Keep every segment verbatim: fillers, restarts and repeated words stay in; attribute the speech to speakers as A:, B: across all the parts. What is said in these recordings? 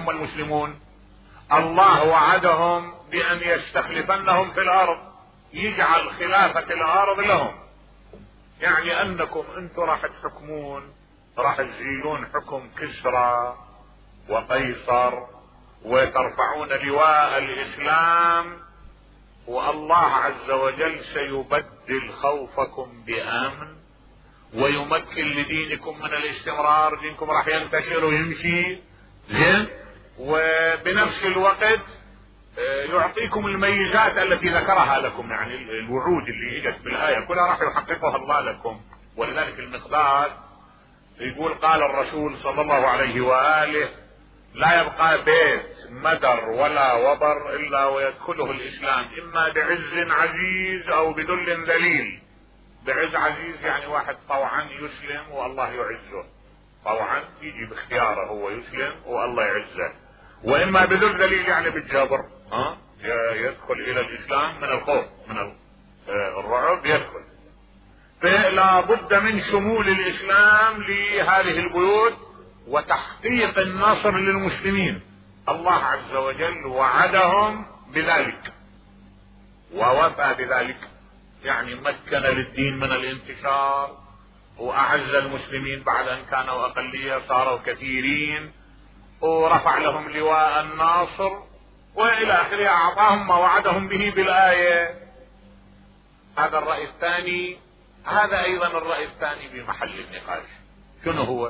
A: هم المسلمون؟ الله وعدهم بأن يستخلفنهم في الأرض، يجعل خلافة الأرض لهم، يعني أنكم أنتم راح تحكمون، راح تزيلون حكم كسرى وقيصر وترفعون لواء الإسلام، والله عز وجل سيبدل خوفكم بأمن ويمكن لدينكم من الاستمرار، دينكم راح ينتشر ويمشي زين، وبنفس الوقت يعطيكم الميزات التي ذكرها لكم، يعني الوعود اللي اجت بالآية كلها راح يحققها الله لكم. ولذلك المقداد يقول قال الرسول صلى الله عليه وآله: لا يبقى بيت مدر ولا وبر الا ويدخله الاسلام، اما بعز عزيز او بذل ذليل. بعز عزيز يعني واحد طوعا يسلم والله يعزه، طوعا يجي باختياره هو يسلم والله يعزه. واما بذل ذليل يعني بالجبر، ها يدخل الى الاسلام من الخوف من الرعب يدخل. فلا بد من شمول الاسلام لهذه البيوت وتحقيق النصر للمسلمين. الله عز وجل وعدهم بذلك ووفى بذلك، يعني مكن للدين من الانتشار واعز المسلمين بعد ان كانوا اقلية صاروا كثيرين، ورفع لهم لواء الناصر والى اخره، اعطاهم ما وعدهم به بالاية. هذا الرأي الثاني. هذا ايضا الرأي الثاني بمحل النقاش. شنو هو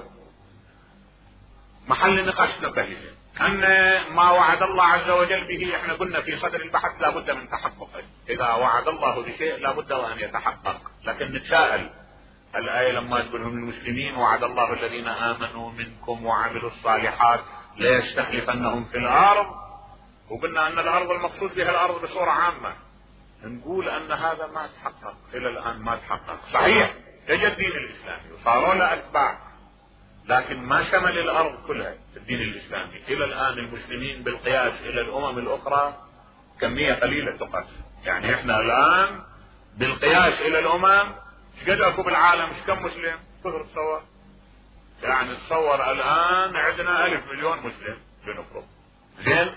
A: محل النقاش؟ نبهزه ان ما وعد الله عز وجل به، احنا قلنا في صدر البحث لابد من تحققه. اذا وعد الله بشيء لابد وان يتحقق. لكن نتساءل، الآية لما تقول هم المسلمين وعد الله الذين آمنوا منكم وعملوا الصالحات ليستخلفنهم في الأرض، وقلنا أن الأرض المقصود بها الأرض بصورة عامة، نقول أن هذا ما تحقق إلى الآن، ما تحقق. صحيح يجي الدين الإسلامي وصاروا له أتباع، لكن ما شمل الأرض كلها الدين الإسلامي. إلى الآن المسلمين بالقياس إلى الأمم الأخرى كمية قليلة تقاس. يعني احنا الآن بالقياس إلى الأمم ايش قد اكو بالعالم؟ ايش كم مسلم؟ تقدر تصور؟ يعني تصور الان عندنا الف مليون مسلم بنفرض، زين؟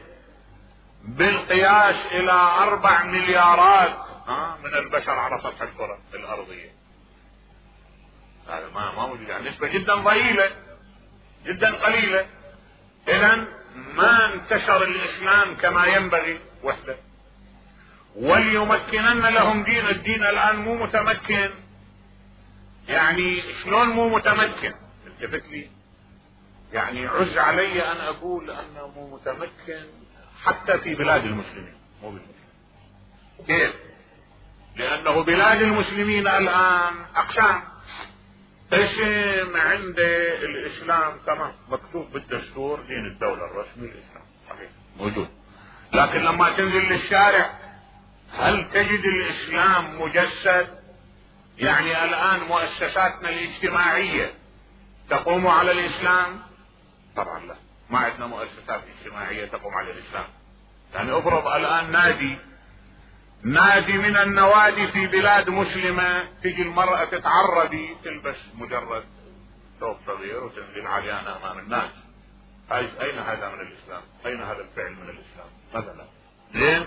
A: بالقياس الى اربع مليارات ها من البشر على سطح الكرة الارضية. هذا ما ما موجود، يعني نسبة جدا ضئيلة جدا قليلة. اذا ما انتشر الاسلام كما ينبغي وحده. وليمكنن لهم دين، الدين الان مو متمكن. يعني شلون مو متمكن؟ التفت لي، يعني عز علي ان اقول انه مو متمكن حتى في بلاد المسلمين، مو بالمسلمين. كيف؟ لانه بلاد المسلمين الان اقسام. قسم عند الاسلام تمام مكتوب بالدستور دين الدولة الرسمي الاسلام، صحيح موجود، لكن لما تنزل للشارع هل تجد الاسلام مجسد؟ يعني الان مؤسساتنا الاجتماعية تقوم على الاسلام؟ طبعا لا، ما عندنا مؤسسات اجتماعية تقوم على الاسلام. يعني افرض الان نادي نادي من النوادي في بلاد مسلمة، تجي المرأة تتعربي تلبس مجرد ثوب صغير وتنزل عريانة امام الناس، اين هذا من الاسلام؟ اين هذا الفعل من الاسلام؟ مثلا زين.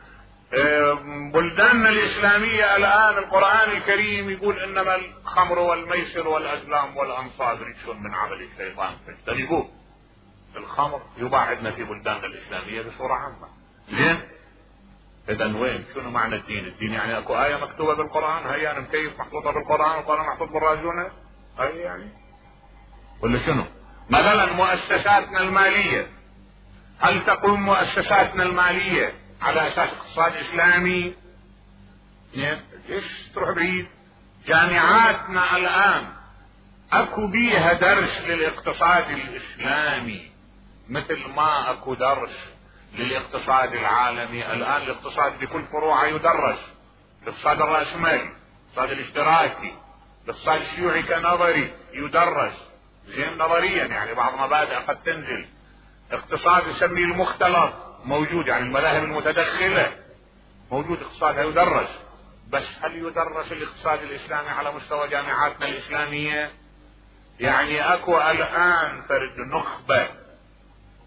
A: بلداننا الاسلامية الان القرآن الكريم يقول انما الخمر والميسر والازلام والانصاب رجس من عمل الشيطان فاجتنبوه. الخمر يباع عندنا في بلداننا الاسلامية بصورة عامة، زين. اذا وين شنو معنى الدين؟ الدين يعني اكو آية مكتوبة بالقرآن، هي انا مكيف محطوطة بالقرآن والقرآن محطوط بالرازونة، هي يعني ولا شنو؟ مثلا مؤسساتنا المالية، هل تقوم مؤسساتنا المالية على اساس اقتصاد اسلامي؟ ليش تروح بعيد؟ جامعاتنا الان اكو بيها درس للاقتصاد الاسلامي مثل ما اكو درس للاقتصاد العالمي. الان الاقتصاد بكل فروعه يدرس، الاقتصاد الرأسمالي، الاقتصاد الاشتراكي، الاقتصاد الشيوعي كنظري يدرس، زين نظريا يعني بعض مبادئ قد تنزل. اقتصاد يسميه المختلط موجود، يعني المذاهب المتدخلة موجود، اقتصادها يدرس. بس هل يدرس الاقتصاد الاسلامي على مستوى جامعاتنا الاسلامية؟ يعني اكو الان فرد نخبة